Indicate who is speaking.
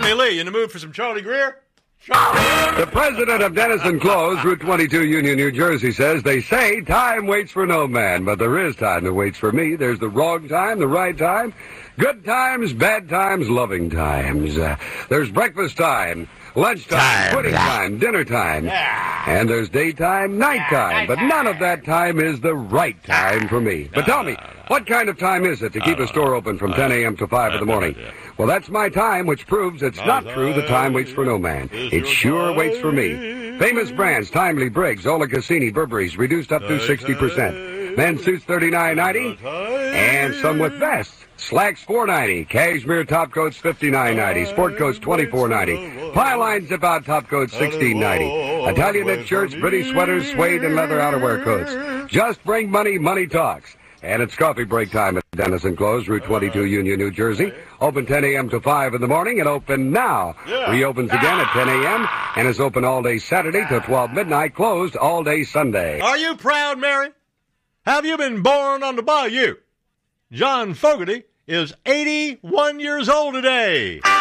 Speaker 1: Tommy Lee, in the mood for some Charlie Greer? Charlie.
Speaker 2: The president of Denison Clothes, Route 22, Union, New Jersey, says, they say time waits for no man, but there is time that waits for me. There's the wrong time, the right time, good times, bad times, loving times. There's breakfast time, lunchtime, quitting time, dinner time. And there's daytime, nighttime. But none of that time is the right time for me. But tell me, what kind of time is it to keep a store open from 10 a.m. to 5 in the morning? Well, that's my time, which proves it's not true that time waits for no man. It sure waits for me. Famous brands, Timely, Briggs, Ola Cassini, Burberry's, reduced up to 60%. Men's suits, $39.90. And some with vests. Slacks, $4.90. Cashmere top coats, $59.90. Sport coats, $24.90. Pie-line zip-out top coats, $16.90. Italian knit shirts, British sweaters, suede and leather outerwear coats. Just bring money, money talks. And it's coffee break time at Denison Clothes, Route 22, Union, New Jersey. Open 10 a.m. to 5 in the morning and open now. Reopens again at 10 a.m. and is open all day Saturday till 12 midnight, closed all day Sunday.
Speaker 1: Are you proud, Mary? Have you been born on the bayou? John Fogerty is 81 years old today.